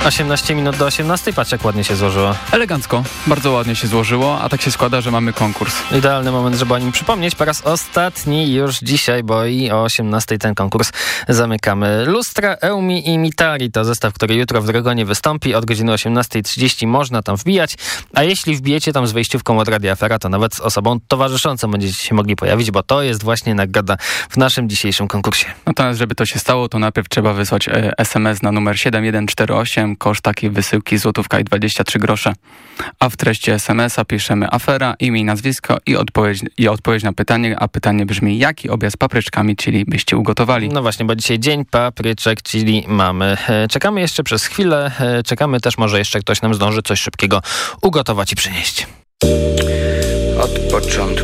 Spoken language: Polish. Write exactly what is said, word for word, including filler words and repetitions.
osiemnaście minut do osiemnastej. Patrz, jak ładnie się złożyło. Elegancko, bardzo ładnie się złożyło, a tak się składa, że mamy konkurs. Idealny moment, żeby o nim przypomnieć. Po raz ostatni już dzisiaj, bo i o osiemnastej ten konkurs zamykamy. Lustra, Eumi i Mitari to zestaw, który jutro w Dragonie wystąpi. Od godziny osiemnastej trzydzieści można tam wbijać, a jeśli wbijecie tam z wejściówką od Radia Afera, to nawet z osobą towarzyszącą będziecie się mogli pojawić, bo to jest właśnie nagroda w naszym dzisiejszym konkursie. Natomiast, żeby to się stało, to najpierw trzeba wysłać es em es na numer siedem jeden cztery osiem. Koszt takiej wysyłki złotówka i dwadzieścia trzy grosze. A w treści es em es a piszemy afera, imię i nazwisko i odpowiedź, i odpowiedź na pytanie, a pytanie brzmi, jaki obiad z papryczkami chili byście ugotowali? No właśnie, bo dzisiaj dzień papryczek chili mamy. Czekamy jeszcze przez chwilę, czekamy też, może jeszcze ktoś nam zdąży coś szybkiego ugotować i przynieść. Od początku